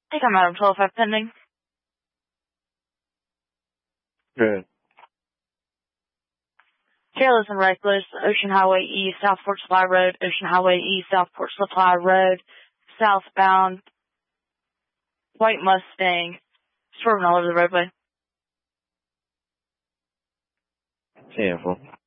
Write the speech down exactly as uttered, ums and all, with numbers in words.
I think I'm out of twelve five pending. Good. Careless and reckless, Ocean Highway East, Southport Supply Road, Ocean Highway East, Southport Supply Road, southbound, white Mustang, swerving all over the roadway. Careful.